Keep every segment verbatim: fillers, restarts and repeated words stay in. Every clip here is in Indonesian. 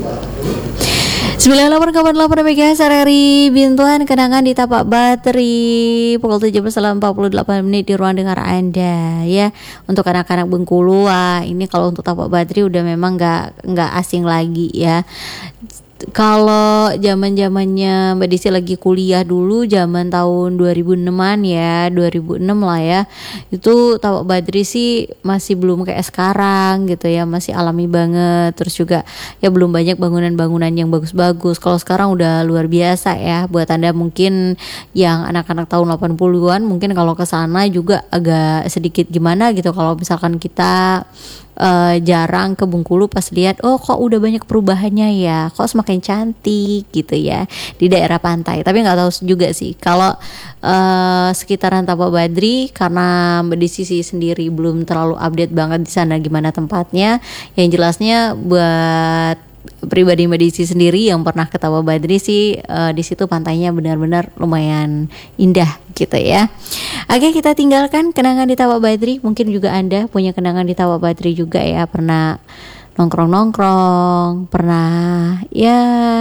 sembilan puluh delapan koma delapan M H Z R R I Bintuan, kenangan di Tapak Bateri pukul tujuh belas empat puluh delapan menit di ruang dengar Anda ya. Untuk anak-anak Bengkulu, wah ini kalau untuk Tapak Bateri udah memang nggak nggak asing lagi ya. Kalau zaman-zamannya Mbak Desi lagi kuliah dulu, zaman tahun dua ribu enam-an ya, dua ribu enam lah ya. Itu Tapak Badri sih masih belum kayak sekarang gitu ya, masih alami banget. Terus juga ya belum banyak bangunan-bangunan yang bagus-bagus. Kalau sekarang udah luar biasa ya. Buat Anda mungkin yang anak-anak tahun delapan puluhan, mungkin kalau ke sana juga agak sedikit gimana gitu kalau misalkan kita Uh, jarang ke Bengkulu, pas lihat oh kok udah banyak perubahannya ya, kok semakin cantik gitu ya di daerah pantai. Tapi nggak tahu juga sih kalau uh, sekitaran Tapak Badri, karena Mbak Desi sendiri belum terlalu update banget di sana gimana tempatnya. Yang jelasnya buat pribadi Mbak Desi sendiri yang pernah ke Tapak Badri sih, uh, di situ pantainya benar-benar lumayan indah gitu ya. Oke, kita tinggalkan kenangan di Tapak Badri. Mungkin juga Anda punya kenangan di Tapak Badri juga ya, pernah nongkrong-nongkrong, pernah ya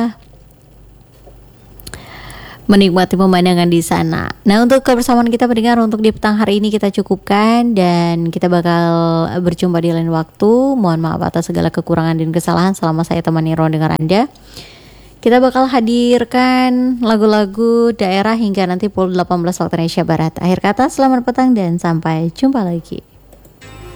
menikmati pemandangan di sana. Nah, untuk kebersamaan kita pendengar untuk di petang hari ini kita cukupkan, dan kita bakal berjumpa di lain waktu. Mohon maaf atas segala kekurangan dan kesalahan selama saya temani ruang dengar Anda. Kita bakal hadirkan lagu-lagu daerah hingga nanti pukul delapan belas waktu Indonesia Barat. Akhir kata, selamat petang dan sampai jumpa lagi.